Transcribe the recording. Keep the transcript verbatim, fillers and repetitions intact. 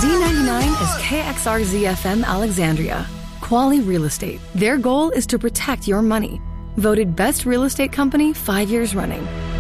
ninety-nine is K X R Z F M Alexandria. Quali Real Estate. Their goal is to protect your money. Voted best real estate company five years running.